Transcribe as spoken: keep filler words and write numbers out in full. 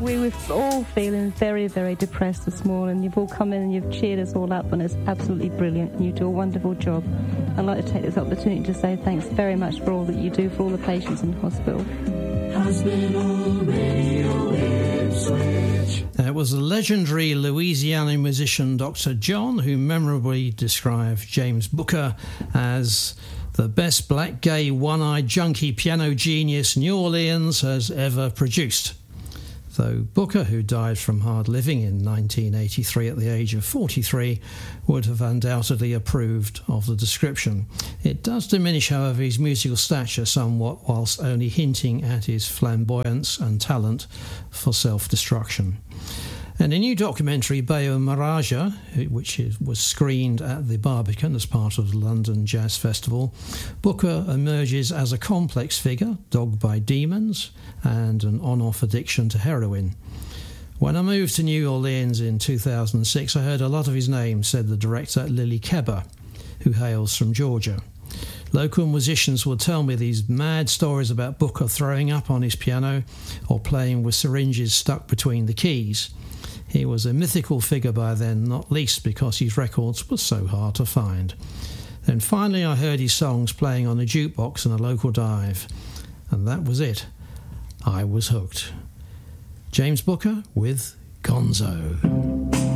We were all feeling very, very depressed this morning. You've all come in and you've cheered us all up, and it's absolutely brilliant. You do a wonderful job. I'd like to take this opportunity to say thanks very much for all that you do for all the patients in the hospital. Hospital Radio Ipswich. It was the legendary Louisiana musician Doctor John who memorably described James Booker as the best black gay one-eyed junkie piano genius New Orleans has ever produced. Though Booker, who died from hard living in nineteen eighty-three at the age of forty-three, would have undoubtedly approved of the description. It does diminish, however, his musical stature somewhat, whilst only hinting at his flamboyance and talent for self-destruction. And a new documentary, Bayo Maraja, which was screened at the Barbican as part of the London Jazz Festival, Booker emerges as a complex figure, dogged by demons and an on-off addiction to heroin. When I moved to New Orleans in two thousand six, I heard a lot of his name, said the director Lily Kebber, who hails from Georgia. Local musicians will tell me these mad stories about Booker throwing up on his piano or playing with syringes stuck between the keys. He was a mythical figure by then, not least because his records were so hard to find. Then finally I heard his songs playing on a jukebox in a local dive, and that was it. I was hooked. James Booker with Gonzo.